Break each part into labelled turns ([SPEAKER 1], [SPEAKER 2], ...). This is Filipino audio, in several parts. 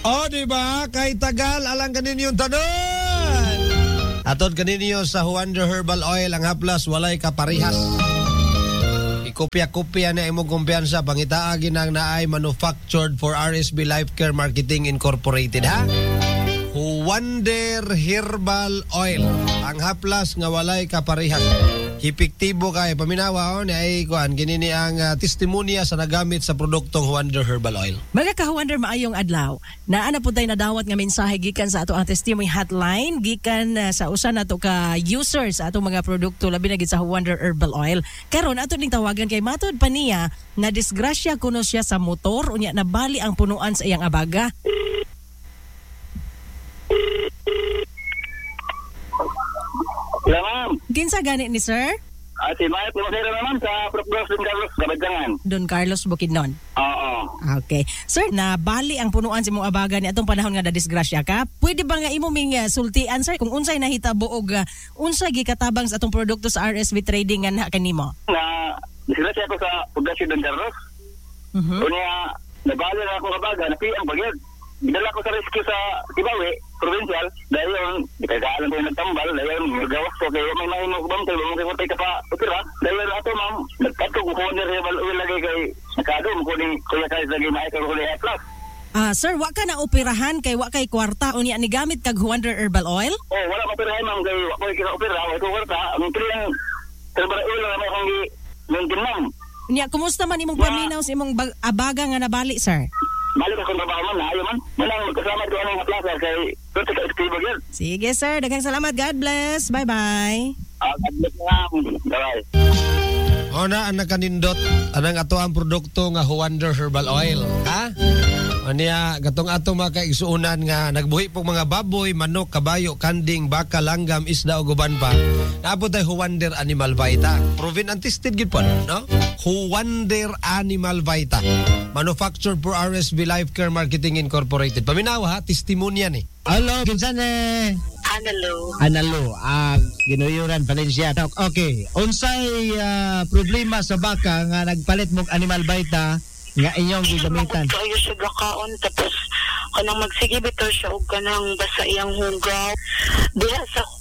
[SPEAKER 1] O, di ba? Kay tagal, alang kaninyo tanon. Atod kaninyo sa Wonder Herbal Oil, ang haplas, walay kaparihas. Ikopya-kopya na imong kumpiyansa, pangitaagin ang naay manufactured for RSB Life Care Marketing Incorporated, ha? Wonder Herbal Oil, ang haplas nga walay kaparihas. Epektibo kay paminawa ni ay kuan kinini ang testimonya sa nagamit sa produktong Wonder Herbal Oil.
[SPEAKER 2] Mga ka-Wonder, maayong adlaw. Naa na po tayo nadawat nga mensahe gikan sa ato ang testimony hotline gikan sa usa nato ka users sa atong mga produkto labi na gid sa Wonder Herbal Oil. Karon ato ning tawagan kay matud pa niya na disgrasya kuno siya sa motor unya nabali ang punuan sa iyang abaga.
[SPEAKER 3] Hello, ma'am.
[SPEAKER 2] Kinsa gani ni sir?
[SPEAKER 3] Si Maya Pumasera naman sa Propros Don Carlos, Kabadjangan.
[SPEAKER 2] Don Carlos Bukidnon.
[SPEAKER 3] Oo.
[SPEAKER 2] Okay. Sir, nabali ang punuan sa imong abaga ni atong panahon nga nadisgrasya ka. Pwede ba nga imo ming sultian sir kung unsay nahitabo og unsay gikatabang sa atong produkto sa RSB Trading nga na kanimo?
[SPEAKER 3] Na disgrasya ako sa Poblasyon Don Carlos. Unya nabali na ako kabaga, napiang bagyod. Gidala ko sa rescue sa Tibawi, provincial. Dahil yun, ikagaalan ko yung nagtambal. Dahil yun, nagawas ko. Kaya may mahimo ko bang tayo, makikutay ka pa utira. Dahil yun ato, ma'am, nagkatog ko Wonder Herbal Oil lagay kay Nakado. Kuning kuya kayo lagay maikal ko kay A+.
[SPEAKER 2] Sir, wa ka na operahan kay wa kay kwarta unya ni gamit kag Wonder Herbal Oil?
[SPEAKER 3] Oh, wala mapirahan, ma'am. Kaya wa ko kina-opera. Wala ko kwarta. Ang pilang Herbal Oil lang naman akong maintain, ma'am.
[SPEAKER 2] Unya, kumusta man imong paminaw sa imong abaga nga nabali, sir?
[SPEAKER 3] Balik akong trabaho man, naayo man. Manang magkasama ko anong plaza kay Kunti ka Estibo yun.
[SPEAKER 2] Sige sir, daghang salamat. God bless. Bye-bye.
[SPEAKER 3] God bless nga. Bye-bye.
[SPEAKER 1] O na, ang nakanindot, anang ato ang produkto nga Wonder Herbal Oil. Ha? Aniya, gatong ato mga kaigsuunan nga nagbuhi pong mga baboy, manok, kabayo, kanding, baka, langgam, isda o guban pa. Naabot ay Wonder Animal Vita. Proven and tested gid po, no? Wonder Animal Vita. Manufactured for RSB Life Care Marketing Incorporated. Paminawa ha, testimonya ni.
[SPEAKER 4] Hello, kinsan Analo, ginuyuran Valencia. Okay, unsay problema sa baka nga nagpalit mong Animal Vita nga inyong gigamitan?
[SPEAKER 5] Kayo siya gakaon tapos kanang magsige bitaw siya og kanang basa iyang hugaw diha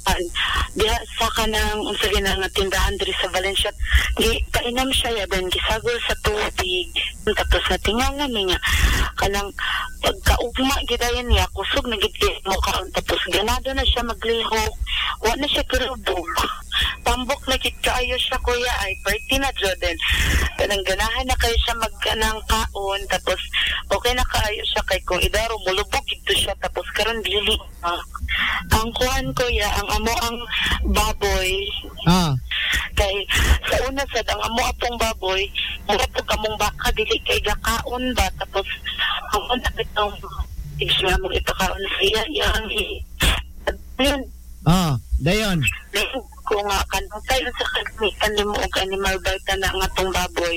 [SPEAKER 5] sa kanang unsa nga tindahan diri sa Valencia. Di kainam siya yaban gisagol sa tubig tapos natingalan niya kanang pagkaugma gidayon niya kusog na gid mo kaon tapos ganado na siya maglihok wa na siya kirubog tambok na gid kaayo siya kuya ay party na Jordan kanang ganahan na kayo siya magkanang kaon tapos okay na kaayo siya kay kung idaro mulubog gid siya tapos karon dili ang kuan kuya ang amo ang baboy kay sa una sad ang amo atong baboy mura to kamong baka dili kay gakaon ba tapos ang una bitong isya mo ipakaon siya yang yun
[SPEAKER 4] dayon
[SPEAKER 5] ko nga kanang tayo sa kagmitan mo og Animal Vita na nga atong baboy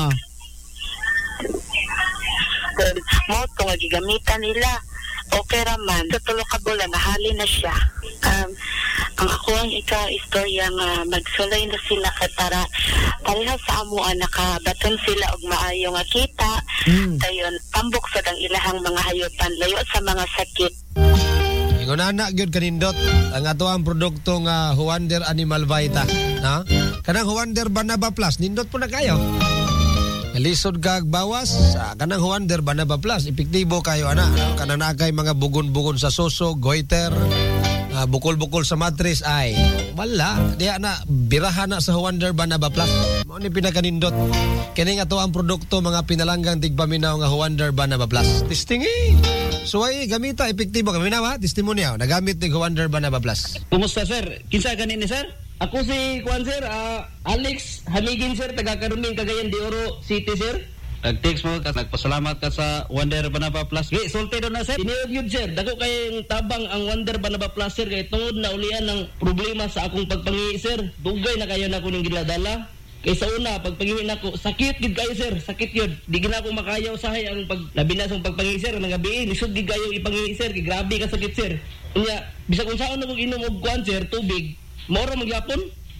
[SPEAKER 5] mo to nga gigamitan nila okay raman sa tulo ka bulan nahali na siya ang ako ang istorya nga magsulay na sila para pareha sa amo nakabaton sila og maayo nga kita dayon tambok sa dang ilahang mga hayupan layo sa mga sakit.
[SPEAKER 1] Ingon ana gyud kanindot ang ato ang produkto nga Wonder Animal Vita, na? Kanang Wonder Banaba Plus nindot po na kayo. Lisod kag bawas kanang Wonder Banaba Plus epektibo kayo ana. Kanang nakay mga bugon-bugon sa suso, goiter, bukol-bukol sa mattress ay wala diya na birahan na sa Wonder Banaba Plus. Mao ni pinakanindot kini nga to ang produkto mga pinalanggang tigpaminaw nga Wonder Banaba Plus. Testingi. So ay gamita epektibo kami na testimonya nagamit ni Wonder Banaba Plus.
[SPEAKER 6] Kumusta sir? Kinsa ganin ni sir? Ako si Juan sir, Alex Hamigin sir, taga Karuming, Cagayan de Oro City sir. Nag-text mo ka, nagpasalamat ka sa Wonder Banaba Plus. Okay, sulti doon na sir. Iniod yun sir, dako kayong tabang ang Wonder Banaba Plus sir, kaya tungod na ulian ng problema sa akong pagpangi sir. Dugay na kayo na ko ng giladala. Kaya sa una, pagpangiwi na ko, sakit gid kayo sir, sakit yun. Di gina ko makayaw sahay ang labinasong pagpangiwi sir, nangabiin, lisod gid kayo ipangiwi sir, kaya grabe ka sakit sir. Kanya, bisa kung saan na kong inom og kuan sir, tubig, maura magyapon.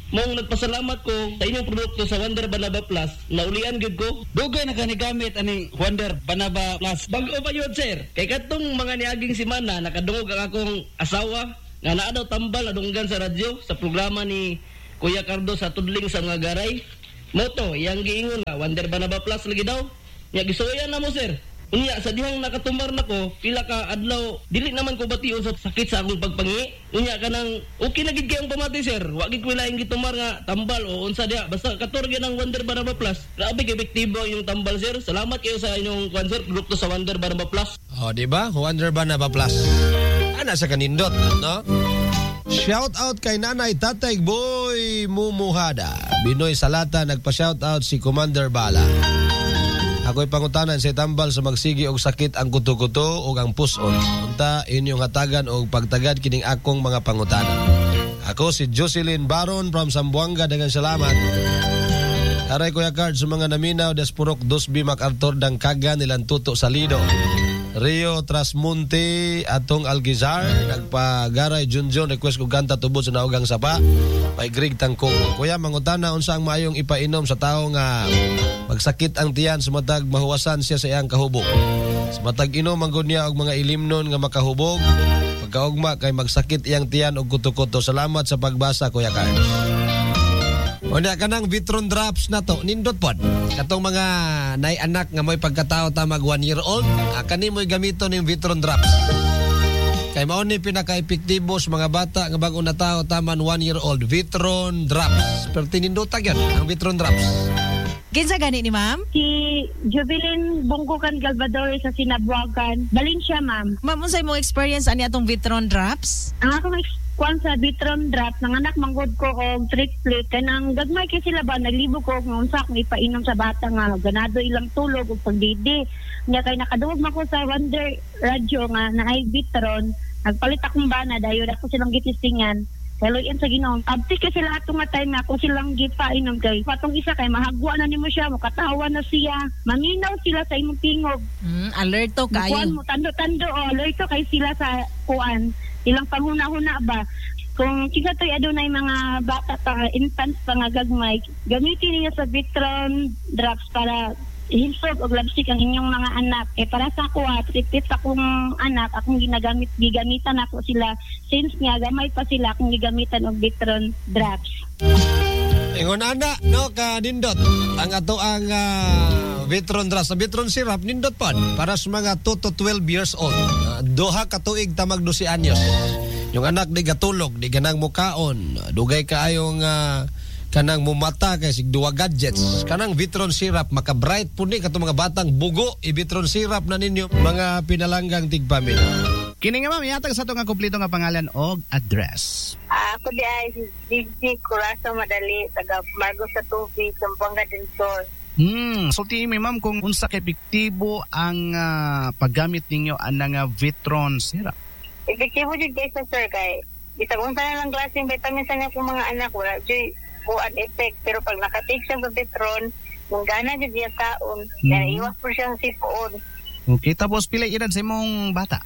[SPEAKER 6] mong nagpasalamat ko sa inyong produkto sa Wonder Banaba Plus. Naulian gyud ko. Dugay na kanigamit ani Wonder Banaba Plus. Bago pa yun, sir. Kay katong mga niaging simana nakadungog ang akong asawa nga naa daw tambal adunggan sa radyo sa programa ni Kuya Cardo sa Tudling sa mga garay. Moto, iyang giingon nga Wonder Banaba Plus lagi daw. Nya gisuyan na mo, sir. Unya sa dihang nakatumar nako pila ka adlaw dili naman ko bation sa sakit sa akong pagpangi. Unya kanang okay na gid kayong pamati, sir. Wa gid ko laing gitumar nga tambal o unsa diha basta katorge ng Wonder Banaba Plus. Grabe kay epektibo yung tambal, sir. Salamat kayo sa inyong concert produkto sa Wonder Banaba Plus.
[SPEAKER 1] Oh, di ba? Wonder Banaba Plus. Ana sa kanindot, no? Shout out kay Nanay Tatay Boy Mumuhada. Binoy Salata nagpa-shout out si Commander Bala. Ako'y pangutanan sa tambal sa magsigi og sakit ang kuto-kuto o ang puson. Unta inyong hatagan og pagtagad kining akong mga pangutanan. Ako si Jocelyn Baron from Zamboanga. Daghang salamat. Aray Kuya Card sa mga naminaw des Purok 2B MacArthur Dangkaga nilang tuto sa Lido. Rio Trasmonte atong Algizar nagpagaray Junjun request ko kanta tubod sa naugang sapa may Greg Tangkong. Kuya mangutana unsa ang maayong ipainom sa tawo nga magsakit ang tiyan sumatag mahuwasan siya sa iyang kahubog. Sumatag inom manggod niya og mga ilimnon nga makahubog. Pagkaugma kay magsakit iyang tiyan og kuto-kuto. Salamat sa pagbasa Kuya Carlos. Unya kanang Vitron drops na to nindot pod. Katong mga nay anak nga mo'y pagkatao ta mag 1 year old, kani mo'y gamito ning Vitron drops. Kay mao ni pinaka-epektibo sa mga bata nga bag-o na tao taman 1 year old, Vitron drops. Pero tinindotag yan ang Vitron drops.
[SPEAKER 2] Kinsa gani ni ma'am?
[SPEAKER 7] Si Jubilin Bungkukan Galvador sa Sinabuagan. Valencia, ma'am.
[SPEAKER 2] Ma'am, unsay mo experience ani atong Vitron drops?
[SPEAKER 7] Ang akong kwan sa Vitron Drops, nanganak manggod ko og triplet. Kanang gagmay kay sila ba, naglibo ko kung unsa akong ipainom sa bata nga. Ganado ilang tulog o pagdidi. Nga kay nakadungog man ko sa Wonder Radio nga na ay Vitron. Nagpalit akong bana, dayo ako silang gitistingan. Kaloyan sa Ginoo. Abti ka sila atong nga time na kung silang gipainom kay patong isa kay mahagwa na nimo siya, makatawa na siya. Maminaw sila sa imong tingog.
[SPEAKER 2] Alerto kayo.
[SPEAKER 7] Kuan mo tando-tando alerto kay sila sa kuan. Ilang panghuna-huna ba? Kung kisa to'y adunay mga bata pa, infants pa nga gagmay, gamitin niya sa Vitron Drops para hinsog o labsik ang inyong mga anak. Para sa ako, tripit akong anak, akong gigamitan ako sila. Since nga, gamay pa sila, akong gigamitan og Vitron Drops.
[SPEAKER 1] Ingon ana, no, ka nindot. Ang ato ang Vitron Drops, Vitron Syrup, nindot pa. Para sa mga 2 to 12 years old. Duha ka tuig tamag 12 anyos. Yung anak di gatulog, di ganang mukaon. Dugay kaayong kanang mumata kay sig duwa gadgets. Kanang Vitron Syrup maka-bright puni kato mga batang bugo i-Vitron Syrup na ninyo mga pinalanggang tigpamilya.
[SPEAKER 8] Kini nga ma'am, yatag sa ito nga kumpleto nga pangalan o address.
[SPEAKER 5] Ako di ay si DJ Curazo Madali, taga Margo sa Tubig, Zamboanga del Sur.
[SPEAKER 8] Sulti mi ma'am kung unsa ka epektibo ang paggamit ninyo anang Vitron Syrup.
[SPEAKER 5] Epektibo jud kay sa sir kay bisag unsa na lang klaseng vitamin sa niya mga anak wala jud kuan effect pero pag nakatake siya sa Vitron mong gana jud diya taon kaya iwas po siyang sipoon.
[SPEAKER 8] Okay, tapos pila edad sa imong bata?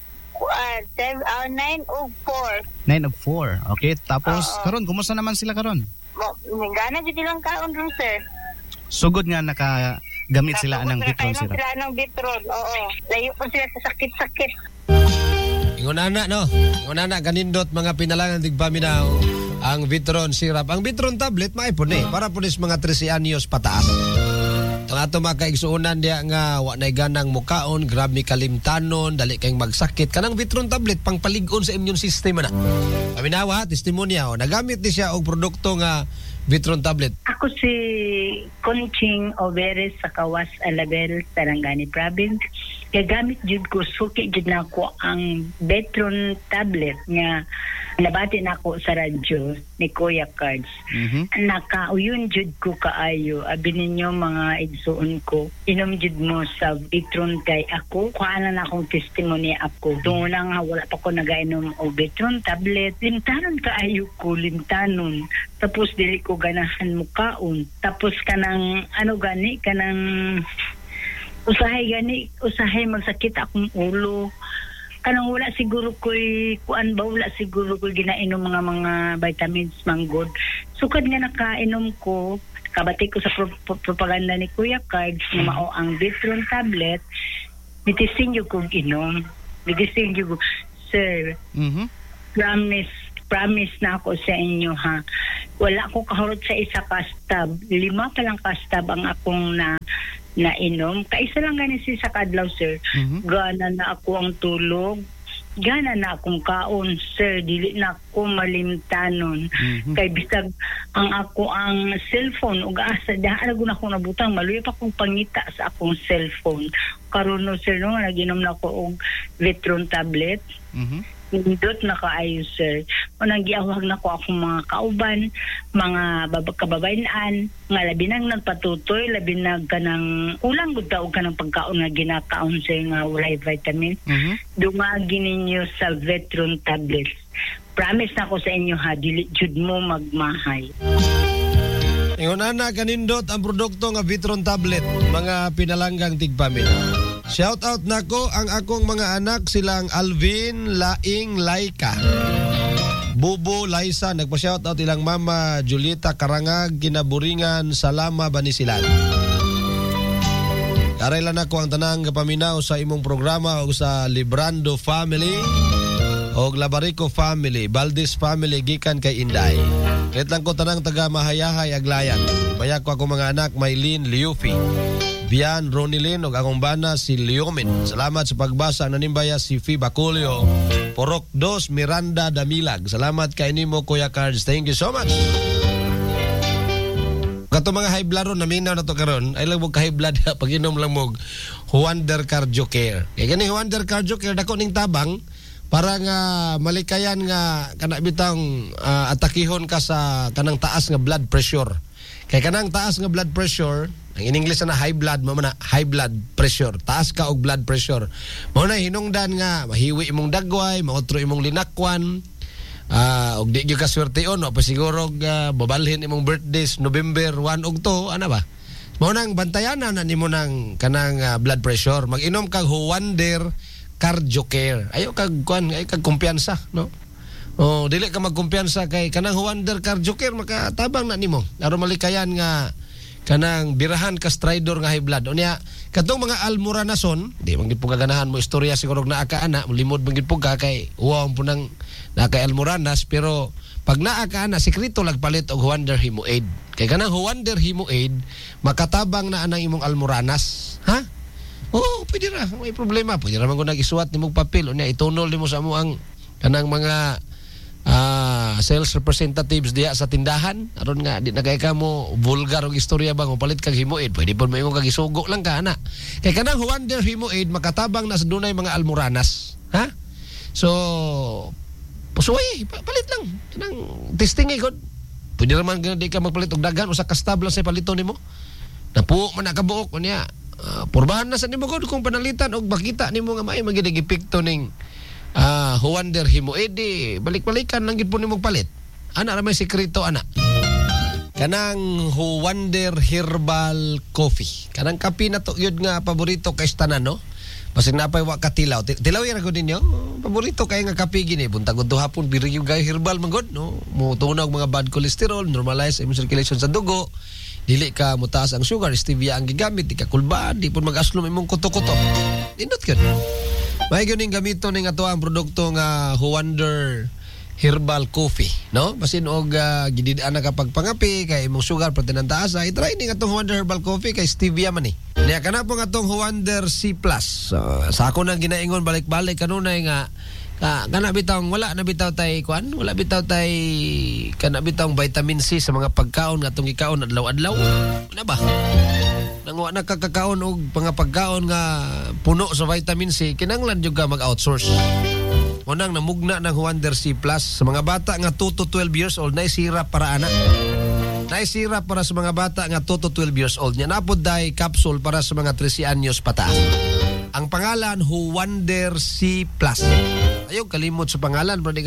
[SPEAKER 5] 9 o 4.
[SPEAKER 8] 9 of 4. Okay, tapos karon kumusta naman sila karon?
[SPEAKER 5] Gana jud ilang kaon ron sir.
[SPEAKER 8] Sugod nga nakagamit sila anang Vitron Syrup.
[SPEAKER 5] Sila anang Vitron, oo. Layo po sila sa sakit-sakit.
[SPEAKER 1] Ingon ana, no? Ingon ana, kanindot mga pinalangan tigpaminaw ang Vitron Syrup. Ang Vitron tablet, maipon para po nis mga 13 anyos pataas. Itong ato mga kaigsuunan diya nga wanay ganang mukaon, grabe kalimtanon, dali kayong magsakit. Kanang Vitron tablet, pang paligon sa immune system na. Paminawa, testimonya, nagamit ni siya og produkto nga Vitron tablet.
[SPEAKER 9] Ako si Conching Overes sa Kawas Alabel, Sarangani Province. Gagamit jud ko, suki jud na ko ang Vitron tablet nga nabati na ako sa radyo ni Kuya Cards. Nakauyon jud ko kaayo. Abi ninyo mga igsuon ko, inom jud mo sa Vitron kay ako. Kuha na akong testimony ako. Doon lang wala pa ko nagainom o Vitron tablet. Limtanon kaayo ko, limtanon. Tapos dili ko ganahan mukaon. Tapos kanang kanang usahay magsakit akong ulo. kanang wala siguro ko'y kuan ba, wala siguro ko'y ginainom mga vitamins manggod. Sukad nga nakainom ko, kabati ko sa propaganda ni Kuya Cards na mao ang Vitron tablet, mitisin yung kong inom. Mitisin yung sir, promise na ako sa inyo ha. Wala ko kahurot sa isa kastab. 5 pa lang kastab ang akong nainom. Kaisa lang ganin sa kadlaw, sir. Gana na ako ang tulog. Gana na akong kaon, sir. Dili na ako malimtanon. Kay bisag ang cellphone ug asa dahil na akong nabutang maluya pa akong pangita sa akong cellphone. Karon no, sir, no, naginom na ako og Vitron tablet. Nindot na kaayo, sir. Unang giawag na ko akong mga kauban, mga kababayan, nga labi nang nagpatutoy, labi na kanang ulang gud daw kanang pagkaon nga ginakaon sa nga walay vitamin. Dumagi ninyo sa Vitron tablets. Promise na ko sa inyo ha, dili jud mo magmahay.
[SPEAKER 1] Ingon ana kanindot ang produkto nga Vitron tablet, mga pinalanggang tigpamilya. Shout out nako ang akong mga anak, silang Alvin, Laing, Laika, Bubo, Laisa, nagpa-shout out ilang mama Julieta Karangag, Kinaburingan, Salama, Banisilan. Karailan ako ang tanang kapaminaw sa imong programa o sa Librando family o Labarico family, Valdez family, gikan kay Inday. Kahit lang ko tanang taga Mahayahay, Aglayan. Bayak ko ako mga anak, Maylin, Liufi, Bian, Ronilin, o akong bana si Leomin. Salamat sa pagbasa. Nanimbaya si Fi Bacolio, Porok 2, Miranda Damilag. Salamat kay nimo, Kuya Cards. Thank you so much. Kato mga high blood ron, naminaw na to karon. Ay lang mo ka high blood, pag-inom lang mo Wonder Cardio Care. Kaya gani Wonder Cardio Care, dako ning tabang para nga malikayan nga kanabitang atakihon ka sa kanang taas nga blood pressure. Kaya kanang taas nga blood pressure, ang in English na high blood, mo na high blood pressure. Taas ka og blood pressure. Mo na hinungdan nga mahiwi imong dagway, mautro imong linakwan. Og di gyud ka swerteon, no? Pasiguro babalhin imong birthdays November 1 ug 2, ana ba? Mo nang bantayanan na nimo nang kanang blood pressure. Mag-inom kag Wonder Cardio Care. Ayo kag kuan, ay kag kumpiyansa, no? Oh, dili ka magkumpiyansa kay kanang Wonder Cardio Care, makatabang na nimo. Aron malikayan nga kanang birahan ka stridor nga high blood. Unya katong mga almoranason, di man gid po kaganahan mo istorya siguro na aka ana, limod man gid po ka kay uwaw po nang nakay almoranas, pero pag naa ka ana sekreto lagpalit og Wonder Hemo Aid. Kay kanang Wonder Hemo Aid makatabang na anang imong almoranas, ha? Oh, pwede ra, may problema. Pwede ra man ko nag-isuwat nimong papel, unya itunol nimo sa amo ang kanang mga sales representatives diya sa tindahan aron nga di na kay kamo vulgar og istorya bang palit kag Hemo Aid, pwede pud maingong kag isugo lang ka ana. Kay kanang Wonder Hemo Aid makatabang na sa dunay mga almoranas, ha? So pasuy palit lang kanang testing ay god. Pwede ra man di ka magpalit og daghan usa ka stab lang sa paliton nimo. Napuo man nakabuok unya porbahan na sa nimo god kung panalitan og makita nimo nga may magiging epekto ning Wonder Hemo Aid, balik-balikan lang gid po nimo palit. Ana ra may sekreto ana. Kanang Wonder Herbal Coffee. Kanang kape na to yun nga paborito kay tanan, no? Basig napay wa ka tilaw. Tilaw ra gud ninyo. Paborito kay nga kape gini. Buntag gud hapon biri yung gay herbal man gud, no? Mo tunog mga bad cholesterol, normalize imong circulation sa dugo. Dili ka mutaas ang sugar, stevia ang gigamit, di ka kulbaan, di pud mag-aslom imong kuto-kuto. Indot gyud. May gyud ning gamito ning ato ang produkto nga Wonder Herbal Coffee, no? Basin og gidid-an na kapag pangapi kay imong sugar protein ang taas, ay try ning atong Wonder Herbal Coffee kay stevia man ni. Niya kana po atong Wonder C+. Sa ako nang ginaingon balik-balik kanunay nga kana bitaw wala na bitaw tay kuan, wala bitaw tay kana bitaw vitamin C sa mga pagkaon nga atong gikaon adlaw-adlaw. Ano ba? Nang wa na kakakaon og mga pagkaon nga puno sa vitamin C, kinanglan jud ka mag-outsource. Unang namugna ng Wonder C+, sa mga bata nga 2 to 12 years old, na sirap para ana. Na sirap para sa mga bata nga 2 to 12 years old. Nya napod day capsule para sa mga 13 anyos pataas. Ang pangalan Wonder C+. Ayaw kalimot sa pangalan, bro.